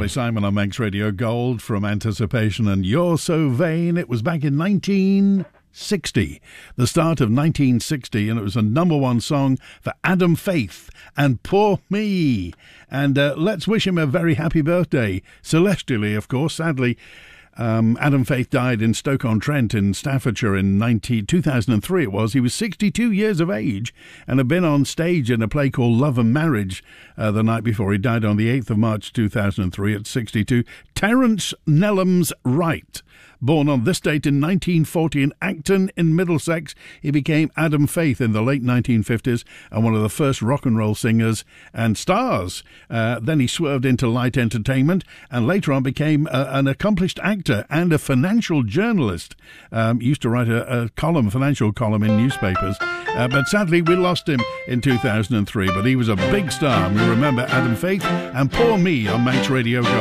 Carly Simon on Manx Radio Gold from Anticipation and You're So Vain. It was back in 1960, the start of 1960, and it was a number one song for Adam Faith and Poor Me. And let's wish him a very happy birthday, celestially, of course. Sadly, Adam Faith died in Stoke-on-Trent in Staffordshire in 2003 it was. He was 62 years of age and had been on stage in a play called Love and Marriage the night before. He died on the 8th of March 2003 at 62. Terence Nellums Wright, born on this date in 1940 in Acton in Middlesex, he became Adam Faith in the late 1950s and one of the first rock and roll singers and stars. Then he swerved into light entertainment and later on became an accomplished actor and a financial journalist. Used to write a financial column in newspapers. But sadly, we lost him in 2003. But he was a big star. And we remember Adam Faith and Poor Me on Manx Radio Gold.